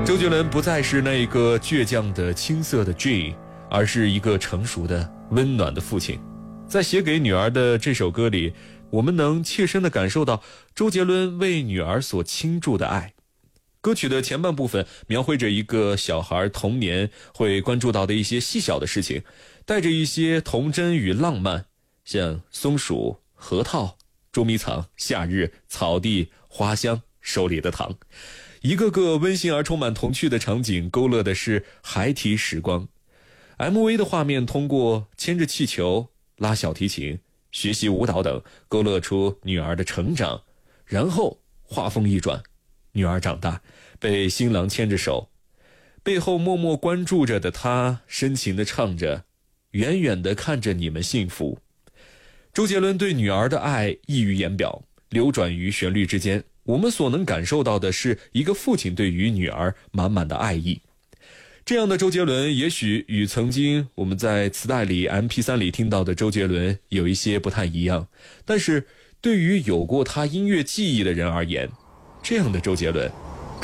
周杰伦不再是那个倔强的青涩的 G， 而是一个成熟的温暖的父亲。在写给女儿的这首歌里，我们能切身地感受到周杰伦为女儿所倾注的爱。歌曲的前半部分描绘着一个小孩童年会关注到的一些细小的事情，带着一些童真与浪漫，像松鼠、核桃、捉迷藏、夏日、草地、花香、手里的糖，一个个温馨而充满童趣的场景勾勒的是孩提时光。 MV 的画面通过牵着气球、拉小提琴、学习舞蹈等勾勒出女儿的成长，然后话锋一转，女儿长大，被新郎牵着手，背后默默关注着的她深情地唱着，远远地看着你们幸福。周杰伦对女儿的爱溢于言表，流转于旋律之间，我们所能感受到的是一个父亲对于女儿满满的爱意。这样的周杰伦也许与曾经我们在磁带里 MP3 里听到的周杰伦有一些不太一样，但是对于有过他音乐记忆的人而言，这样的周杰伦